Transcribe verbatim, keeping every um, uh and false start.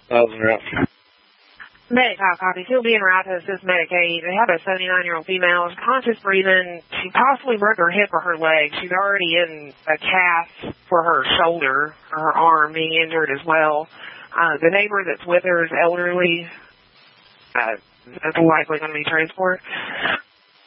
Oh, yeah. Medical copy. Still being right to assist Medicaid. They have a seventy-nine-year-old female, conscious breathing. She possibly broke her hip or her leg. She's already in a cast for her shoulder or her arm being injured as well. Uh, the neighbor that's with her is elderly. Uh, that's likely going to be transport.